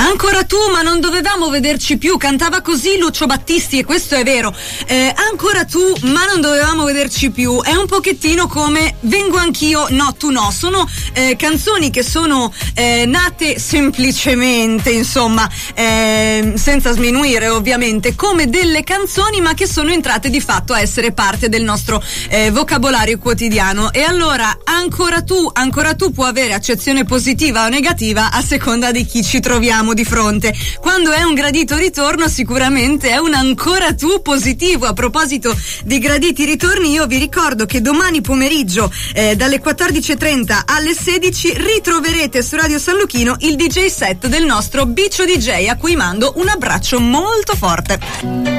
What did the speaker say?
Ancora tu, ma non dovevamo vederci più, cantava così Lucio Battisti, e questo è vero. Ancora tu, ma non dovevamo vederci più, è un pochettino come Vengo anch'io, no tu no. Sono canzoni che sono nate semplicemente, insomma, senza sminuire ovviamente, come delle canzoni, ma che sono entrate di fatto a essere parte del nostro vocabolario quotidiano. E allora ancora tu può avere accezione positiva o negativa a seconda di chi ci troviamo di fronte. Quando è un gradito ritorno, sicuramente è un ancora tu positivo. A proposito di graditi ritorni, io vi ricordo che domani pomeriggio dalle 14:30 alle 16 ritroverete su Radio San Luchino il DJ set del nostro Biccio DJ, a cui mando un abbraccio molto forte.